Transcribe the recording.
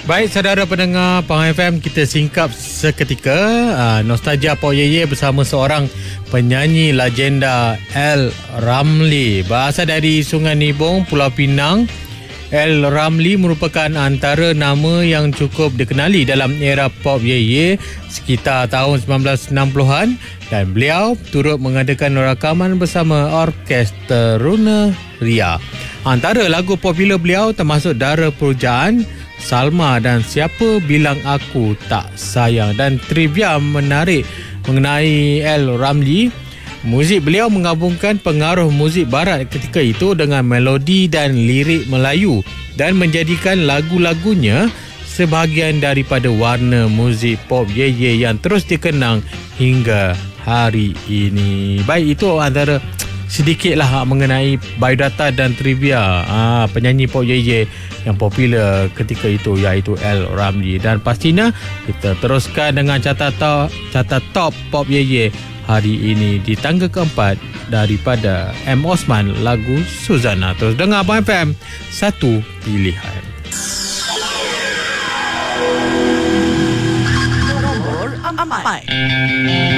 Baik, saudara pendengar Pahang FM, kita singkap seketika nostalgia Pop Ye Ye bersama seorang penyanyi legenda El Ramli. Berasal dari Sungai Nibong, Pulau Pinang, El Ramli merupakan antara nama yang cukup dikenali dalam era Pop Ye Ye sekitar tahun 1960-an, dan beliau turut mengadakan rakaman bersama Orkestra Runa Ria. Antara lagu popular beliau termasuk Dara Pujaan, Salma dan Siapa Bilang Aku Tak Sayang. Dan trivia menarik mengenai El Ramli, muzik beliau menggabungkan pengaruh muzik barat ketika itu dengan melodi dan lirik Melayu dan menjadikan lagu-lagunya sebahagian daripada warna muzik Pop Ye Ye yang terus dikenang hingga hari ini. Baik, itu antara sedikitlah mengenai biodata dan trivia penyanyi Pop Ye Ye yang popular ketika itu, iaitu El Ramli. Dan pastinya kita teruskan dengan catatan top Pop Ye Ye hari ini di tangga keempat daripada M. Osman, lagu Suzana. Terus dengar Abang FM, satu pilihan. Nombor 4.